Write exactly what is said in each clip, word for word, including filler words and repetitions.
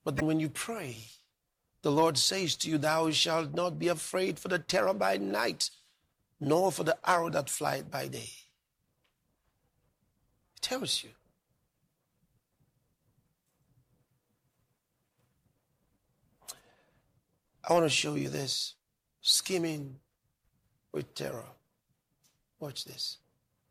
But then when you pray, the Lord says to you, thou shalt not be afraid for the terror by night, nor for the arrow that flieth by day. He tells you. I want to show you this. Skimming with terror. Watch this.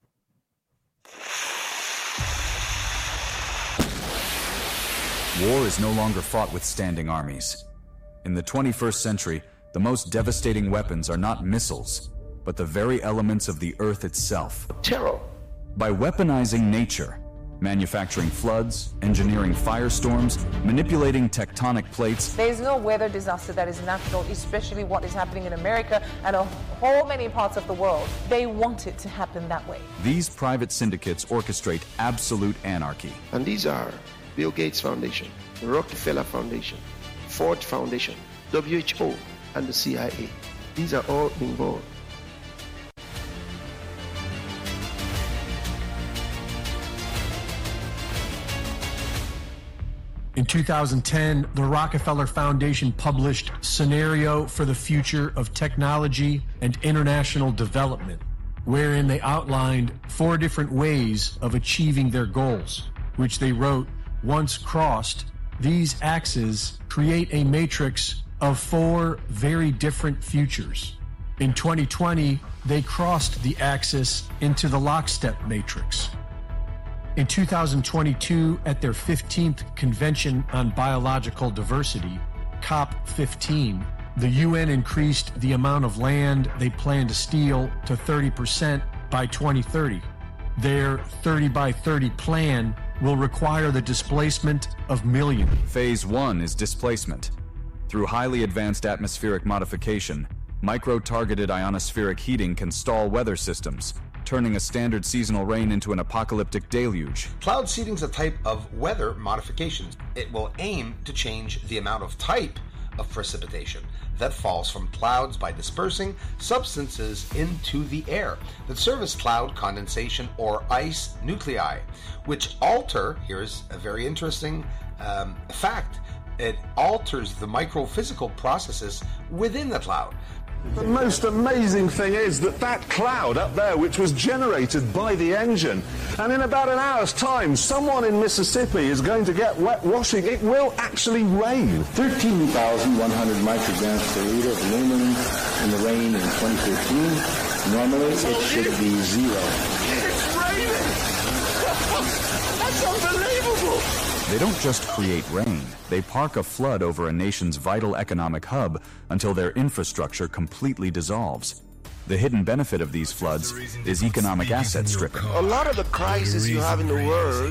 War is no longer fought with standing armies. In the twenty-first century, the most devastating weapons are not missiles, but the very elements of the earth itself. Terror. By weaponizing nature, manufacturing floods, engineering firestorms, manipulating tectonic plates. There is no weather disaster that is natural, especially what is happening in America and a whole many parts of the world. They want it to happen that way. These private syndicates orchestrate absolute anarchy. And these are Bill Gates Foundation, the Rockefeller Foundation, Ford Foundation, W H O, and the C I A. These are all involved. In two thousand ten, the Rockefeller Foundation published Scenario for the Future of Technology and International Development, wherein they outlined four different ways of achieving their goals, which they wrote, once crossed, these axes create a matrix of four very different futures. In twenty twenty, they crossed the axis into the lockstep matrix. In two thousand twenty-two, at their fifteenth Convention on Biological Diversity, COP fifteen, the U N increased the amount of land they plan to steal to thirty percent by twenty thirty. Their thirty by thirty plan will require the displacement of millions. Phase one is displacement. Through highly advanced atmospheric modification, micro-targeted ionospheric heating can stall weather systems, turning a standard seasonal rain into an apocalyptic deluge. Cloud seeding is a type of weather modification. It will aim to change the amount of type of precipitation that falls from clouds by dispersing substances into the air that serve as cloud condensation or ice nuclei, which alter, here's a very interesting um, fact, it alters the microphysical processes within the cloud. The most amazing thing is that that cloud up there, which was generated by the engine, and in about an hour's time, someone in Mississippi is going to get wet washing. It will actually rain. thirteen thousand one hundred micrograms per liter of aluminum in the rain in twenty thirteen. Normally, it should be zero. It's raining! That's unbelievable! They don't just create rain, they park a flood over a nation's vital economic hub until their infrastructure completely dissolves. The hidden benefit of these floods is economic asset stripping. A lot of the crises you have in the world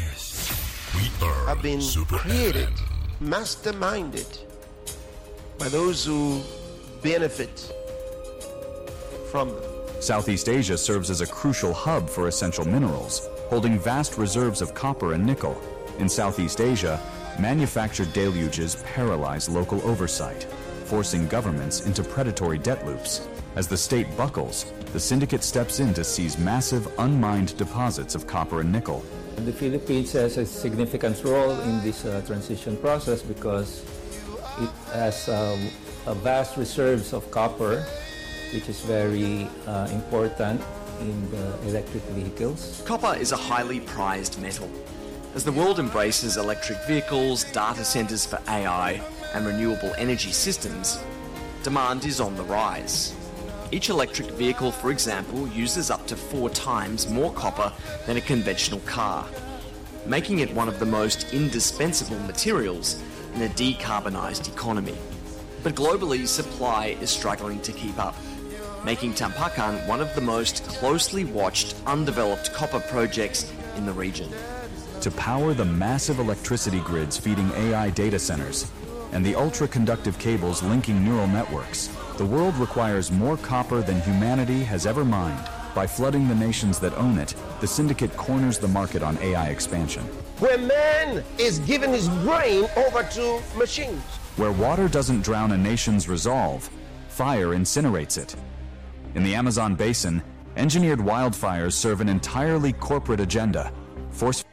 have been created, masterminded by those who benefit from them. Southeast Asia serves as a crucial hub for essential minerals, holding vast reserves of copper and nickel. In Southeast Asia, manufactured deluges paralyze local oversight, forcing governments into predatory debt loops. As the state buckles, the syndicate steps in to seize massive, unmined deposits of copper and nickel. The Philippines has a significant role in this uh, transition process because it has um, a vast reserves of copper, which is very uh, important in the electric vehicles. Copper is a highly prized metal. As the world embraces electric vehicles, data centers for A I, and renewable energy systems, demand is on the rise. Each electric vehicle, for example, uses up to four times more copper than a conventional car, making it one of the most indispensable materials in a decarbonised economy. But globally, supply is struggling to keep up, making Tampakan one of the most closely watched undeveloped copper projects in the region. To power the massive electricity grids feeding A I data centers and the ultra-conductive cables linking neural networks, the world requires more copper than humanity has ever mined. By flooding the nations that own it, the syndicate corners the market on A I expansion. Where man is giving his brain over to machines. Where water doesn't drown a nation's resolve, fire incinerates it. In the Amazon basin, engineered wildfires serve an entirely corporate agenda, force